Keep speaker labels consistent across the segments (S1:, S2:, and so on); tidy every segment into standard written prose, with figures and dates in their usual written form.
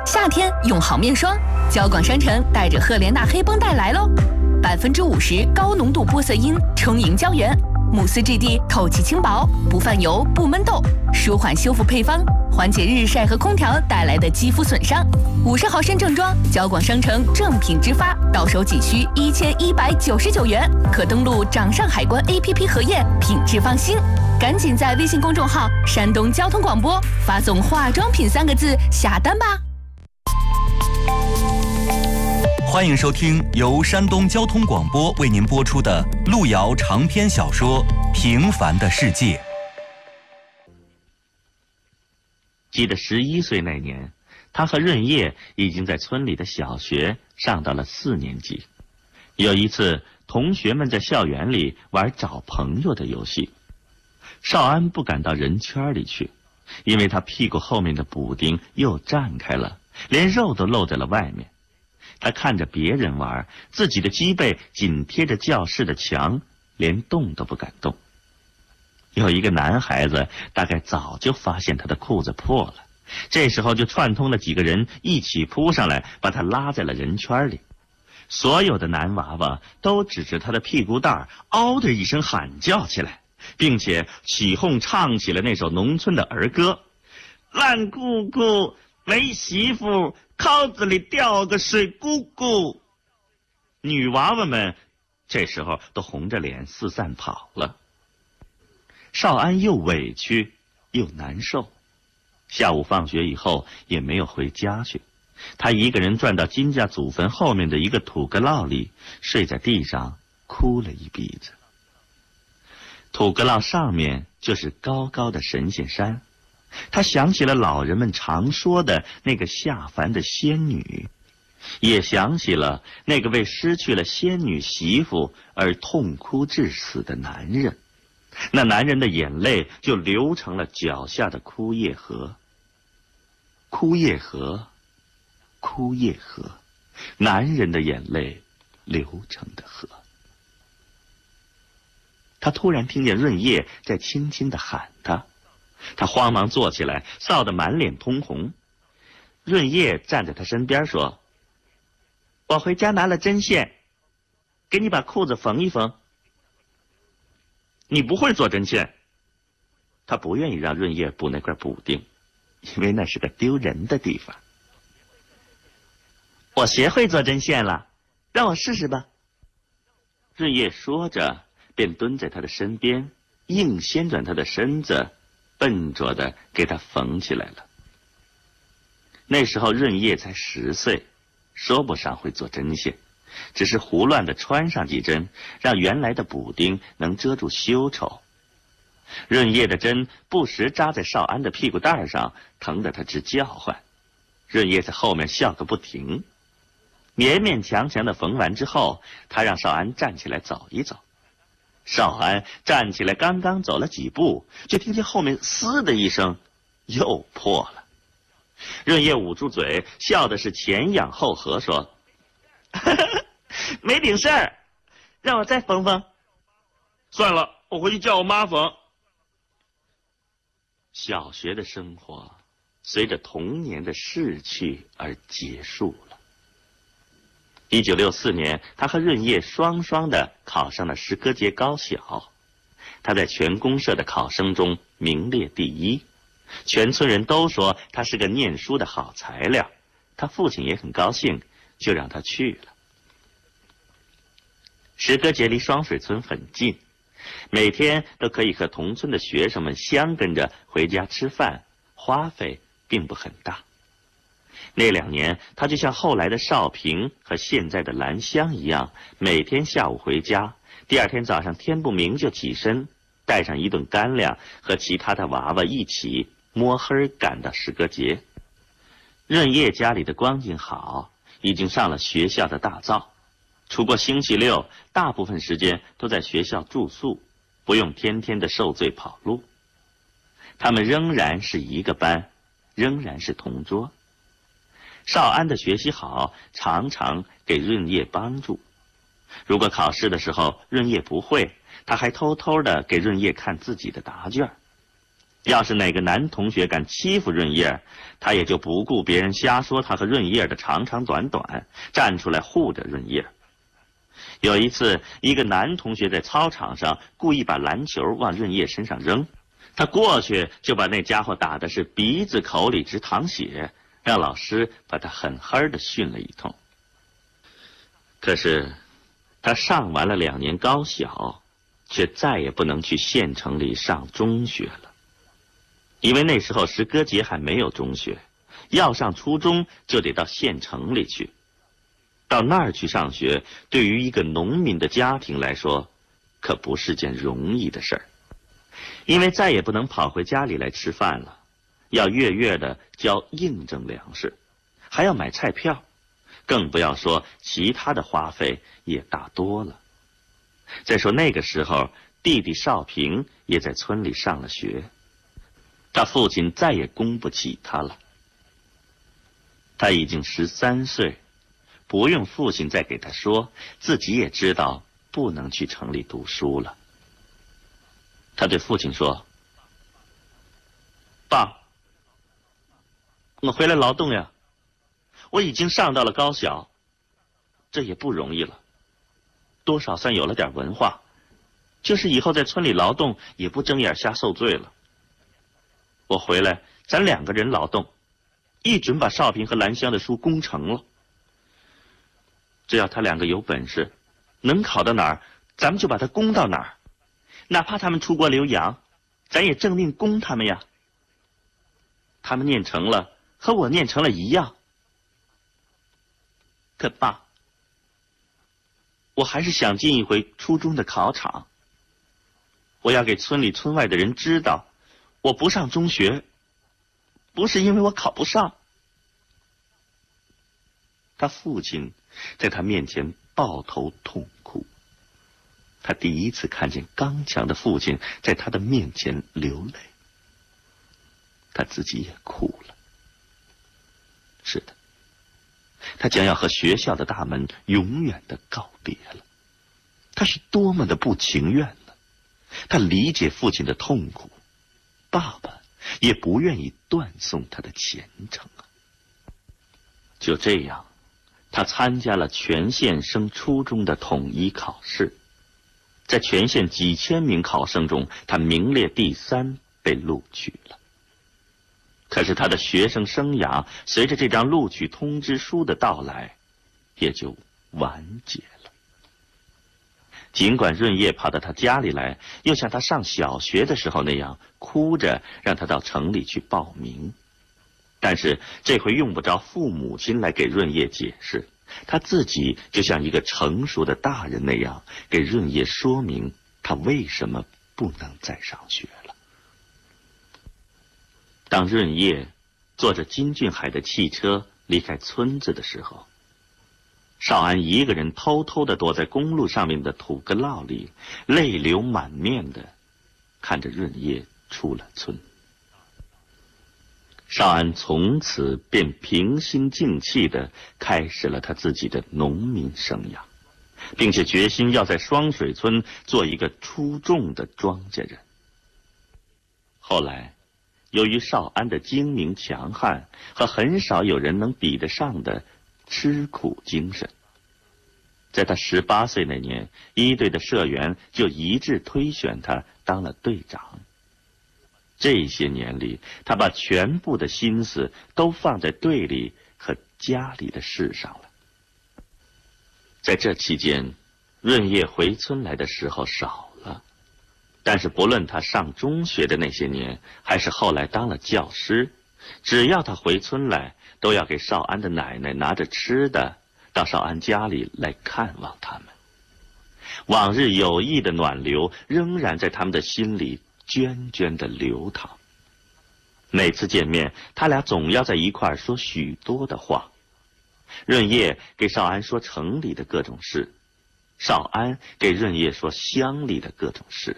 S1: 夏天用好面霜，交广商城带着赫莲娜黑绷带来喽，50%高浓度玻色因充盈胶原，慕斯质地透气轻薄，不泛油不闷痘，舒缓修复配方，缓解日晒和空调带来的肌肤损伤。50毫升正装，交广商城正品直发，到手仅需1199元，可登录掌上海关 APP 核验，品质放心。赶紧在微信公众号“山东交通广播”发送“化妆品”3个字下单吧。
S2: 欢迎收听由山东交通广播为您播出的路遥长篇小说《平凡的世界》。
S3: 记得11岁那年，他和润叶已经在村里的小学上到了4年级。有一次，同学们在校园里玩找朋友的游戏，少安不敢到人圈里去，因为他屁股后面的补丁又绽开了，连肉都露在了外面。他看着别人玩，自己的脊背紧贴着教室的墙，连动都不敢动。有一个男孩子大概早就发现他的裤子破了，这时候就串通了几个人一起扑上来，把他拉在了人圈里。所有的男娃娃都指着他的屁股蛋儿嗷的一声喊叫起来，并且起哄唱起了那首农村的儿歌：烂姑姑没媳妇，靠子里掉个水姑姑。女娃娃们这时候都红着脸四散跑了。少安又委屈又难受，下午放学以后也没有回家去，他一个人转到金家祖坟后面的一个土阁涝里，睡在地上哭了一鼻子。土阁涝上面就是高高的神仙山，他想起了老人们常说的那个下凡的仙女，也想起了那个为失去了仙女媳妇而痛哭致死的男人。那男人的眼泪就流成了脚下的枯叶河。枯叶河，枯叶河，男人的眼泪流成的河。他突然听见润叶在轻轻地喊他，他慌忙坐起来，臊得满脸通红。润叶站在他身边说：我回家拿了针线，给你把裤子缝一缝。你不会做针线。他不愿意让润叶补那块补丁，因为那是个丢人的地方。我学会做针线了，让我试试吧。润叶说着便蹲在他的身边，硬掀转他的身子，笨拙地给他缝起来了。那时候润叶才10岁，说不上会做针线，只是胡乱地穿上几针，让原来的补丁能遮住羞丑。润叶的针不时扎在少安的屁股蛋上，疼得他直叫唤。润叶在后面笑个不停。勉勉强强地缝完之后，他让少安站起来走一走。少安站起来刚刚走了几步，就听见后面嘶的一声，又破了。润叶捂住嘴，笑的是前仰后合，说：没顶事儿，让我再缝缝。算了，我回去叫我妈缝。小学的生活随着童年的逝去而结束了。1964年，他和润叶双双的考上了诗歌节高小，他在全公社的考生中名列第1，全村人都说他是个念书的好材料，他父亲也很高兴，就让他去了。诗歌节离双水村很近，每天都可以和同村的学生们相跟着回家吃饭，花费并不很大。那2年，他就像后来的少平和现在的兰香一样，每天下午回家，第2天早上天不明就起身，带上1顿干粮，和其他的娃娃一起摸黑赶到诗歌节。润叶家里的光景好，已经上了学校的大灶，除过星期6，大部分时间都在学校住宿，不用天天的受罪跑路。他们仍然是一个班，仍然是同桌。少安的学习好，常常给润叶帮助。如果考试的时候润叶不会，他还偷偷的给润叶看自己的答卷。 要是哪个男同学敢欺负润叶，他也就不顾别人瞎说他和润叶的长长短短，站出来护着润叶。有一次，一个男同学在操场上故意把篮球往润叶身上扔，他过去就把那家伙打的是鼻子口里直淌血，让老师把他狠狠地训了一通。可是他上完了2年高小，却再也不能去县城里上中学了，因为那时候石歌节还没有中学，要上初中就得到县城里去。到那儿去上学，对于一个农民的家庭来说，可不是件容易的事儿，因为再也不能跑回家里来吃饭了，要月月的交硬证粮食，还要买菜票，更不要说其他的花费也大多了。再说那个时候，弟弟少平也在村里上了学，他父亲再也供不起他了。他已经13岁，不用父亲再给他说，自己也知道不能去城里读书了。他对父亲说：“爸，我回来劳动呀，我已经上到了高小，这也不容易了，多少算有了点文化，就是以后在村里劳动也不睁眼瞎受罪了。我回来，咱2个人劳动，一准把少平和兰香的书攻成了。只要他2个有本事，能考到哪儿，咱们就把他攻到哪儿，哪怕他们出国留洋，咱也正命攻他们呀。他们念成了，和我念成了一样。可爸，我还是想进一回初中的考场。我要给村里村外的人知道，我不上中学，不是因为我考不上。”他父亲在他面前抱头痛哭，他第一次看见刚强的父亲在他的面前流泪，他自己也哭了。是的，他将要和学校的大门永远的告别了，他是多么的不情愿呢！他理解父亲的痛苦，爸爸也不愿意断送他的前程啊。就这样，他参加了全县升初中的统一考试，在全县几千名考生中，他名列第3，被录取了。可是他的学生生涯随着这张录取通知书的到来，也就完结了。尽管润叶跑到他家里来，又像他上小学的时候那样，哭着让他到城里去报名，但是这回用不着父母亲来给润叶解释，他自己就像一个成熟的大人那样，给润叶说明他为什么不能再上学了。当润叶坐着金俊海的汽车离开村子的时候，少安一个人偷偷地躲在公路上面的土埂涝里，泪流满面地看着润叶出了村。少安从此便平心静气地开始了他自己的农民生涯，并且决心要在双水村做一个出众的庄稼人。后来，由于少安的精明强悍和很少有人能比得上的吃苦精神，在他18岁那年，1队的社员就一致推选他当了队长。这些年里，他把全部的心思都放在队里和家里的事上了。在这期间，润叶回村来的时候少了，但是不论他上中学的那些年，还是后来当了教师，只要他回村来，都要给少安的奶奶拿着吃的到少安家里来看望他们。往日友谊的暖流仍然在他们的心里涓涓地流淌。每次见面，他俩总要在一块儿说许多的话。润叶给少安说城里的各种事，少安给润叶说乡里的各种事。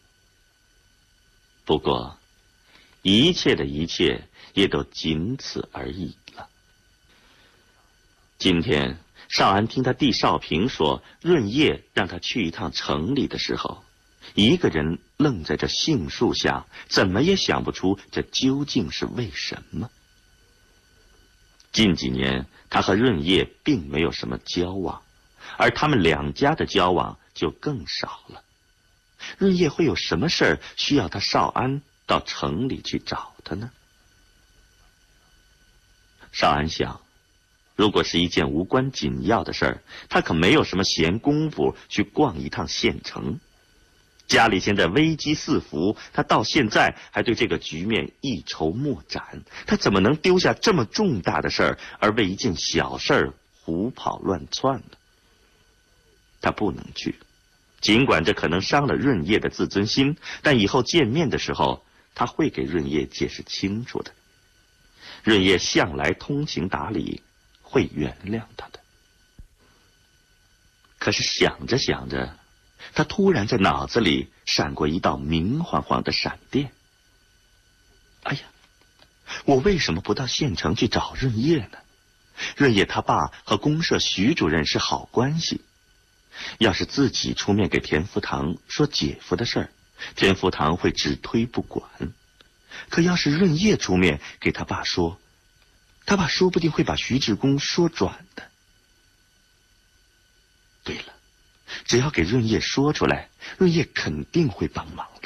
S3: 不过，一切的一切也都仅此而已了。今天，少安听他弟少平说润叶让他去一趟城里的时候，一个人愣在这杏树下，怎么也想不出这究竟是为什么。近几年，他和润叶并没有什么交往，而他们两家的交往就更少了。润叶会有什么事儿需要他少安到城里去找他呢？少安想，如果是一件无关紧要的事儿，他可没有什么闲工夫去逛一趟县城。家里现在危机四伏，他到现在还对这个局面一筹莫展，他怎么能丢下这么重大的事儿，而为一件小事儿胡跑乱窜呢？他不能去，尽管这可能伤了润叶的自尊心，但以后见面的时候，他会给润叶解释清楚的。润叶向来通情达理，会原谅他的。可是想着想着，他突然在脑子里闪过一道明晃晃的闪电。哎呀，我为什么不到县城去找润叶呢？润叶他爸和公社徐主任是好关系，要是自己出面给田福堂说姐夫的事儿，田福堂会只推不管。可要是润叶出面给他爸说，他爸说不定会把徐志公说转的。对了，只要给润叶说出来，润叶肯定会帮忙的。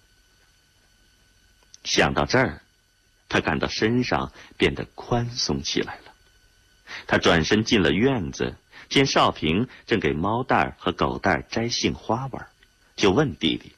S3: 想到这儿，他感到身上变得宽松起来了。他转身进了院子，见少平正给猫蛋和狗蛋摘杏花玩，就问弟弟：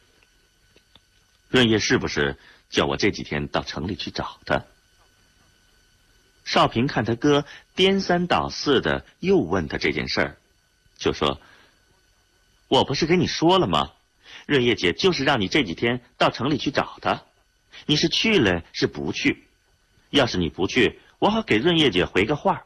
S3: 润叶是不是叫我这几天到城里去找他？少平看他哥颠三倒四的又问他这件事儿，就说：我不是跟你说了吗？润叶姐就是让你这几天到城里去找他，你是去了是不去？要是你不去，我好给润叶姐回个话。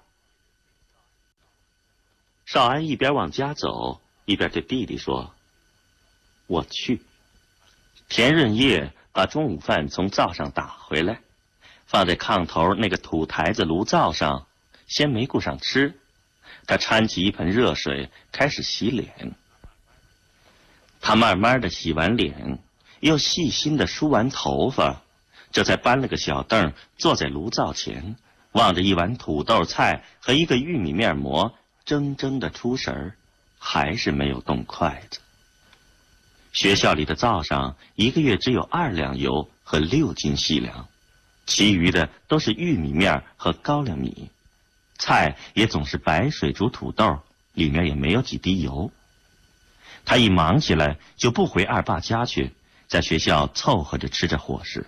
S3: 少安一边往家走，一边对弟弟说：我去。田润叶把中午饭从灶上打回来，放在炕头那个土台子炉灶上，先没顾上吃，他搀起一盆热水开始洗脸。他慢慢的洗完脸，又细心的梳完头发，这才搬了个小凳坐在炉灶前，望着一碗土豆菜和一个玉米面馍，怔怔的出神儿，还是没有动筷子。学校里的灶上一个月只有2两油和6斤细粮，其余的都是玉米面和高粱米，菜也总是白水煮土豆，里面也没有几滴油。他一忙起来就不回二爸家去，在学校凑合着吃着伙食。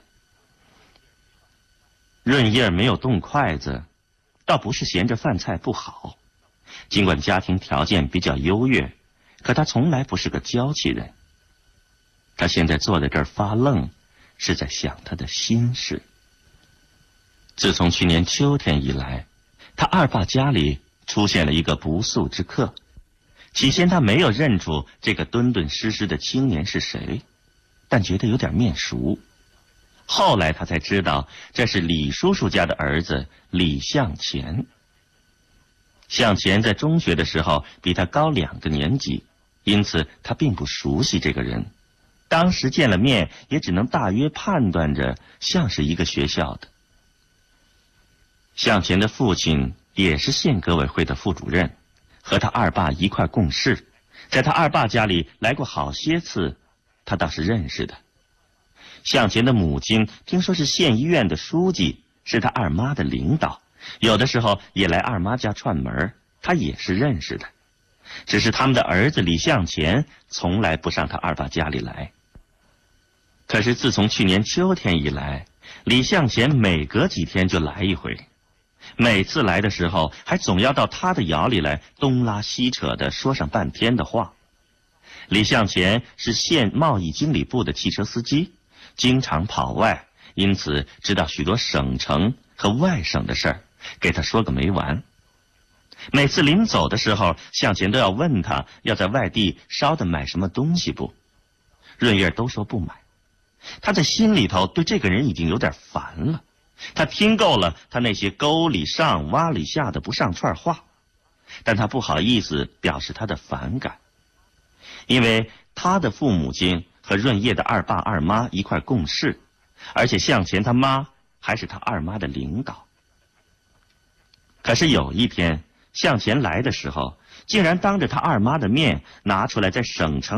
S3: 润叶没有动筷子，倒不是嫌着饭菜不好，尽管家庭条件比较优越，可他从来不是个娇气人。他现在坐在这儿发愣，是在想他的心事。自从去年秋天以来，他二爸家里出现了一个不速之客。起先他没有认出这个敦敦实实的青年是谁，但觉得有点面熟。后来他才知道，这是李叔叔家的儿子李向前。向前在中学的时候比他高2个年级，因此他并不熟悉这个人。当时见了面，也只能大约判断着像是一个学校的。向前的父亲也是县革委会的副主任，和他二爸一块共事，在他二爸家里来过好些次，他倒是认识的。向前的母亲听说是县医院的书记，是他二妈的领导，有的时候也来二妈家串门，他也是认识的。只是他们的儿子李向前从来不上他二爸家里来。可是自从去年秋天以来，李向前每隔几天就来一回，每次来的时候还总要到他的窑里来东拉西扯的说上半天的话。李向前是县贸易经理部的汽车司机，经常跑外，因此知道许多省城和外省的事儿，给他说个没完。每次临走的时候，向前都要问他要在外地捎的买什么东西不。润叶都说不买。他在心里头对这个人已经有点烦了，他听够了他那些沟里上洼里下的不上串话，但他不好意思表示他的反感，因为他的父母亲和润叶的二爸二妈一块共事，而且向前他妈还是他二妈的领导。可是有一天向前来的时候，竟然当着他二妈的面拿出来在省城